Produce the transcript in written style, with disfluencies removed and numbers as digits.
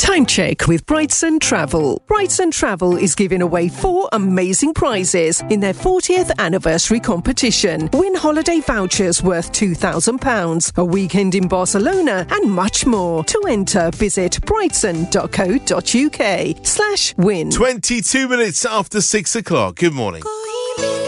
Time check with Brightson Travel. Brightson Travel is giving away 4 amazing prizes in their 40th anniversary competition. Win holiday vouchers worth £2,000, a weekend in Barcelona and much more. To enter, visit brightson.co.uk/win. 22 minutes after 6 o'clock. Good morning.